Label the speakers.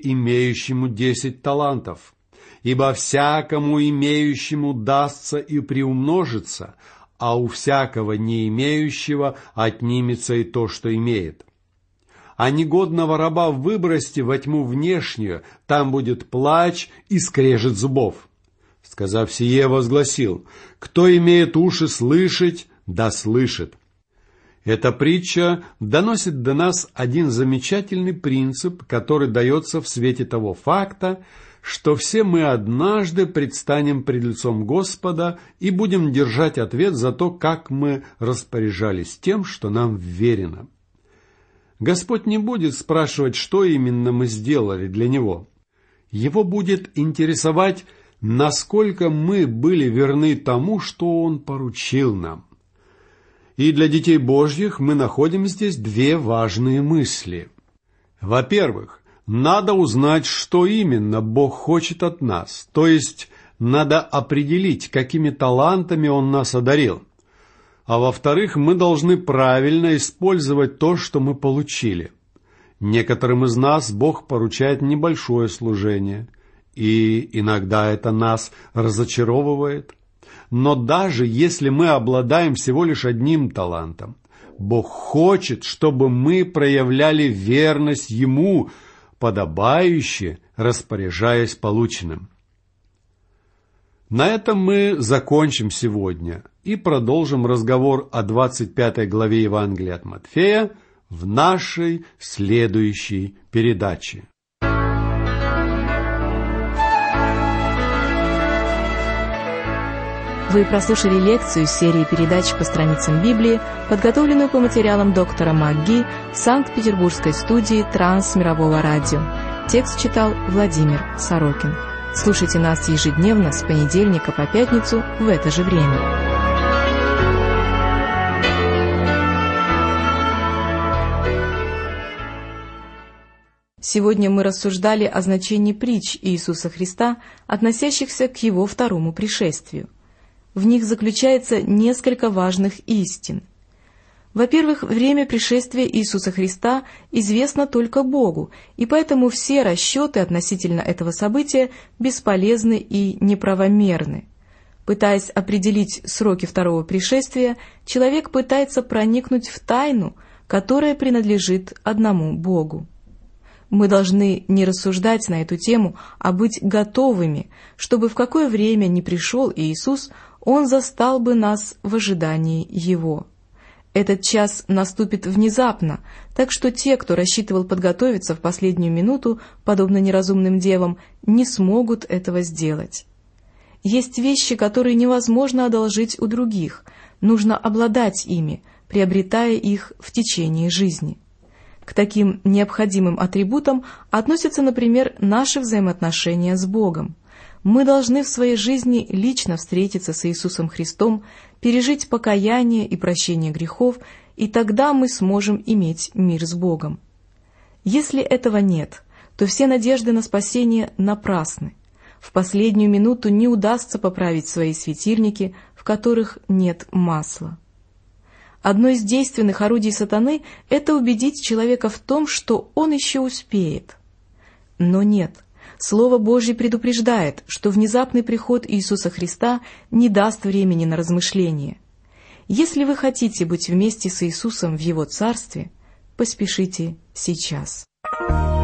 Speaker 1: имеющему 10 талантов. Ибо всякому имеющему дастся и приумножится, а у всякого не имеющего отнимется и то, что имеет. А негодного раба выбросьте во тьму внешнюю, там будет плач и скрежет зубов». Сказав сие, возгласил: «Кто имеет уши слышать, да слышит». Эта притча доносит до нас один замечательный принцип, который дается в свете того факта, что все мы однажды предстанем пред лицом Господа и будем держать ответ за то, как мы распоряжались тем, что нам вверено. Господь не будет спрашивать, что именно мы сделали для Него. Его будет интересовать, насколько мы были верны тому, что Он поручил нам. И для детей Божьих мы находим здесь две важные мысли. Во-первых, надо узнать, что именно Бог хочет от нас, то есть надо определить, какими талантами Он нас одарил. А во-вторых, мы должны правильно использовать то, что мы получили. Некоторым из нас Бог поручает небольшое служение, и иногда это нас разочаровывает. Но даже если мы обладаем всего лишь одним талантом, Бог хочет, чтобы мы проявляли верность Ему, подобающе распоряжаясь полученным. На этом мы закончим сегодня и продолжим разговор о 25 главе Евангелия от Матфея в нашей следующей передаче.
Speaker 2: Вы прослушали лекцию из серии передач по страницам Библии, подготовленную по материалам доктора МакГи в Санкт-Петербургской студии Трансмирового радио. Текст читал Владимир Сорокин. Слушайте нас ежедневно с понедельника по пятницу в это же время. Сегодня мы рассуждали о значении притч Иисуса Христа, относящихся к Его второму пришествию. В них заключается несколько важных истин. Во-первых, время пришествия Иисуса Христа известно только Богу, и поэтому все расчеты относительно этого события бесполезны и неправомерны. Пытаясь определить сроки второго пришествия, человек пытается проникнуть в тайну, которая принадлежит одному Богу. Мы должны не рассуждать на эту тему, а быть готовыми, чтобы в какое время ни пришел Иисус, Он застал бы нас в ожидании Его. Этот час наступит внезапно, так что те, кто рассчитывал подготовиться в последнюю минуту, подобно неразумным девам, не смогут этого сделать. Есть вещи, которые невозможно одолжить у других, нужно обладать ими, приобретая их в течение жизни. К таким необходимым атрибутам относятся, например, наши взаимоотношения с Богом. Мы должны в своей жизни лично встретиться с Иисусом Христом, пережить покаяние и прощение грехов, и тогда мы сможем иметь мир с Богом. Если этого нет, то все надежды на спасение напрасны. В последнюю минуту не удастся поправить свои светильники, в которых нет масла. Одно из действенных орудий сатаны – это убедить человека в том, что он еще успеет. Но нет. Слово Божье предупреждает, что внезапный приход Иисуса Христа не даст времени на размышление. Если вы хотите быть вместе с Иисусом в Его Царстве, поспешите сейчас.